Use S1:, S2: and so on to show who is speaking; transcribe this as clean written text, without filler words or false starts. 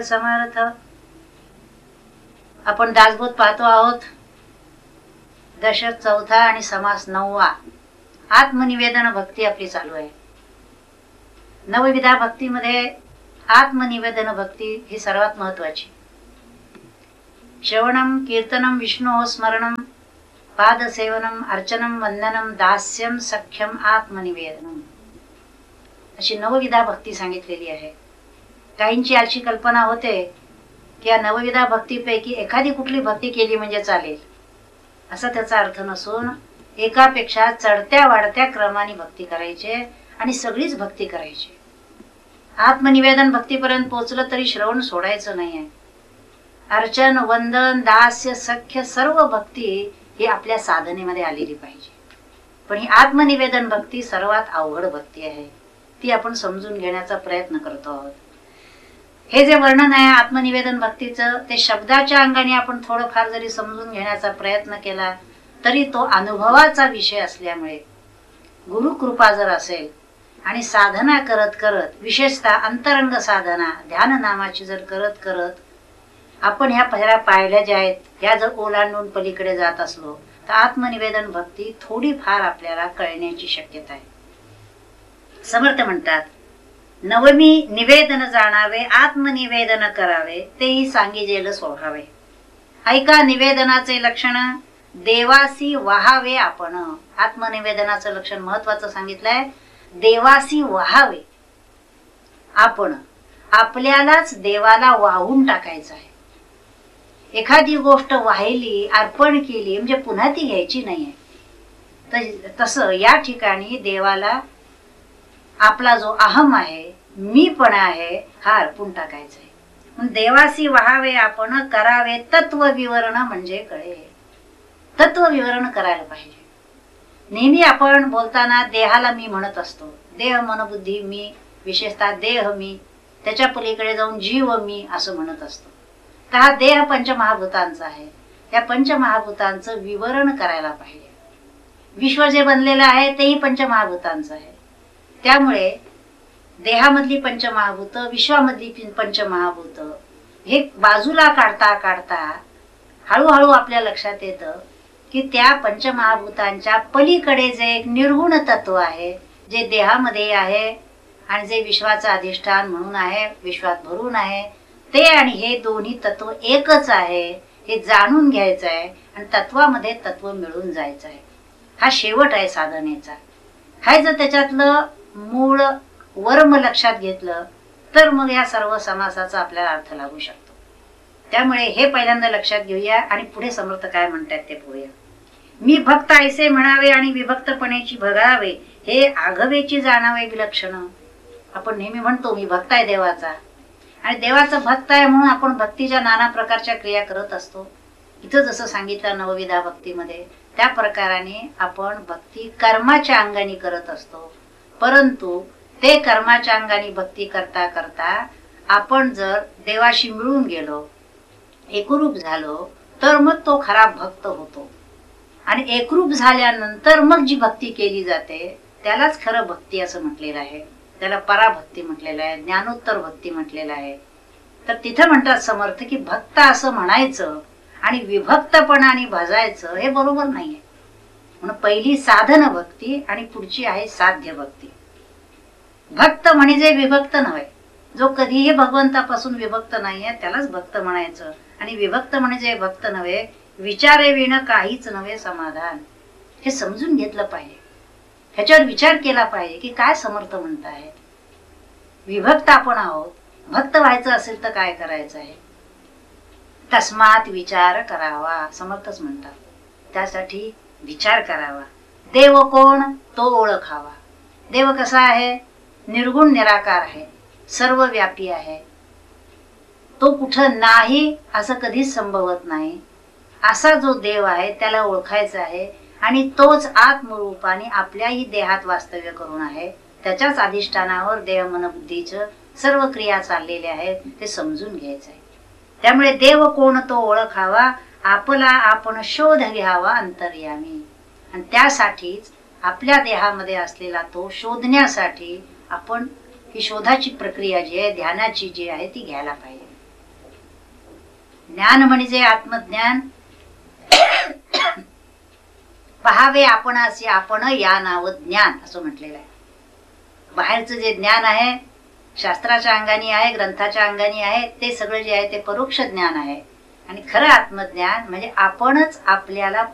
S1: समर्थ. आपण दासबोध पाहतो आहोत. दशक 4 आणि समास 9. आत्मनिवेदन भक्ती आपली चालू आहे. नवविधा भक्तीमध्ये आत्मनिवेदन भक्ती ही सर्वात महत्वाची. श्रवणम कीर्तनम विष्णु स्मरणम पादसेवनम अर्चनम वंदनम दास्यम सख्यम आत्मनिवेदनम अशी नवविधा भक्ती सांगितलेली आहे. काहींची अशी कल्पना होते की या नवविधा भक्तीपैकी एखादी कुठली भक्ती केली म्हणजे चालेल, असा त्याचा अर्थ नसून एकापेक्षा चढत्या वाढत्या क्रमाने भक्ती करायचे आणि सगळीच भक्ती करायची. आत्मनिवेदन भक्तीपर्यंत पोहोचलं तरी श्रवण सोडायचं नाहीये. अर्चन वंदन दास्य सख्य सर्व भक्ती ही आपल्या साधनेमध्ये आलेली पाहिजे. पण ही आत्मनिवेदन भक्ती सर्वात अवघड भक्ती आहे. ती आपण समजून घेण्याचा प्रयत्न करतो आहोत. हे जे वर्णन आहे आत्मनिवेदन भक्तीचं, ते शब्दाच्या अंगाने आपण थोडंफार जरी समजून घेण्याचा प्रयत्न केला तरी तो अनुभवाचा विषय असल्यामुळे गुरु कृपा जर असेल आणि साधना करत करत, विशेषतः अंतरंग साधना ध्यान नामाची जर करत करत आपण ह्या पहिल्या पायऱ्या ज्या आहेत ह्या जर ओलांडून पलीकडे जात असलो तर आत्मनिवेदन भक्ती थोडीफार आपल्याला कळण्याची शक्यता आहे. समर्थ म्हणतात, नवमी निवेदन जाणावे आत्मनिवेदन करावे तेही सांगिजेल स्वभावे. ऐका निवेदनाचे लक्षण, देवासी वाहावे आपण. आत्मनिवेदनाचं लक्षण महत्वाचं सांगितलंय. देवासी वाहावे आपण, आपल्यालाच देवाला वाहून टाकायचं आहे. एखादी गोष्ट वाहिली, अर्पण केली म्हणजे पुन्हा ती घ्यायची नाहीये. तसं या ठिकाणी देवाला आपला जो अहम आहे, मीपणा आहे, हा अर्पून टाकायचा आहे. देवासी वाहावे आपण, करावे तत्व विवरण म्हणजे कळे. तत्व विवरण करायला पाहिजे. नेहमी आपण बोलताना देहाला मी म्हणत असतो. देह मन बुद्धी मी, विशेषतः देह मी, त्याच्या पलीकडे जाऊन जीव मी असं म्हणत असतो. तर हा देह पंचमहाभूतांचा आहे. या पंचमहाभूतांचं विवरण करायला पाहिजे. विश्व जे बनलेलं आहे तेही पंचमहाभूतांचं आहे. त्यामुळे देहामधली पंचमहाभूत, विश्वामधली पंचमहाभूत हे बाजूला काढता काढता हळूहळू आपल्या लक्षात येतं की त्या पंचमहाभूतांच्या पलीकडे जे एक निर्गुण तत्व आहे, जे देहामध्ये आहे आणि जे विश्वाचं अधिष्ठान म्हणून आहे, विश्वात भरून आहे, ते आणि हे दोन्ही तत्व एकच आहे हे जाणून घ्यायचं आहे आणि तत्वामध्ये तत्व मिळून जायचं आहे. हा शेवट आहे साधनेचा. हाय जर त्याच्यातलं मूळ वर्म लक्षात घेतलं तर मग या सर्व समासाचा आपल्याला अर्थ लागू शकतो. त्यामुळे हे पहिल्यांदा लक्षात घेऊया आणि पुढे समर्थ काय म्हणतात ते पाहूया. मी भक्त ऐसे म्हणावे आणि विभक्तपणेची भगावे, हे आघवेची जाणावे विलक्षण. आपण नेहमी म्हणतो मी भक्त आहे देवाचा आणि देवाचा भक्त आहे म्हणून आपण भक्तीच्या नाना प्रकारच्या क्रिया करत असतो. इथं जसं सांगितलं नवविधा भक्तीमध्ये त्या प्रकाराने आपण भक्ती कर्माच्या अंगाने करत असतो. परंतु ते कर्माच्या अंगाने भक्ती करता करता आपण जर देवाशी मिळून गेलो, एकरूप झालो, तर मग तो खरा भक्त होतो. आणि एकरूप झाल्यानंतर मग जी भक्ती केली जाते त्यालाच खरं भक्ती असं म्हटलेलं आहे. त्याला पराभक्ती म्हटलेलं आहे, ज्ञानोत्तर भक्ती म्हटलेलं आहे. तर तिथं म्हणतात समर्थ की भक्त असं म्हणायचं आणि विभक्तपणाने भजायचं हे बरोबर नाहीये. म्हणून पहिली साधन भक्ती आणि पुढची आहे साध्य भक्ती. भक्त म्हणजे विभक्त नव्हे. जो कधीही भगवंतापासून विभक्त नाहीये त्यालाच भक्त म्हणायचं. आणि विभक्त म्हणजे भक्त नव्हे, विचारे विण काहीच नव्हे समाधान. हे समजून घेतलं पाहिजे. ह्याच्यावर विचार केला पाहिजे की काय समर्थ म्हणतायत. विभक्त आपण आहोत, भक्त व्हायचं असेल तर काय करायचं आहे. तस्मात विचार करावा समर्थच म्हणतात. त्यासाठी विचार करावा. देव कोण तो ओळखावा. देव कसा आहे? निर्गुण निराकार आहे, सर्वव्यापी आहे. तो कुठं नाही असं कधीच संभवत नाही. असा जो देव आहे त्याला ओळखायचा आहे आणि तोच आत्मरूपाने आपल्याही देहात वास्तव्य करून आहे. त्याच्याच अधिष्ठानावर देह मन बुद्धीचं सर्व क्रिया चाललेल्या आहेत ते समजून घ्यायचं आहे. त्यामुळे देव कोण तो ओळखावा, आपला आपण शोध घ्यावा अंतर्यामी. आणि त्यासाठीच आपल्या देहामध्ये असलेला तो शोधण्यासाठी आपण ही शोधाची प्रक्रिया जी आहे, ध्यानाची जी आहे ती घ्यायला पाहिजे. ज्ञान म्हणजे आत्मज्ञान. पहावे आपण असे आपण या नाव ज्ञान असं म्हटलेलं आहे. बाहेरचं जे ज्ञान आहे शास्त्राच्या अंगाने आहे, ग्रंथाच्या अंगाने आहे, ते सगळं जे आहे ते परोक्ष ज्ञान आहे. आणि खरं आत्मज्ञान म्हणजे आपणच आपल्याला